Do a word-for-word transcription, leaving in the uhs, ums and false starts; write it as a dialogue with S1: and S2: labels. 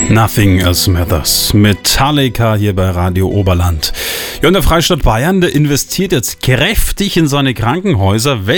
S1: Nothing Else Matters. Metallica hier bei Radio Oberland. Ja, und der Freistaat Bayern, der investiert jetzt kräftig in seine Krankenhäuser.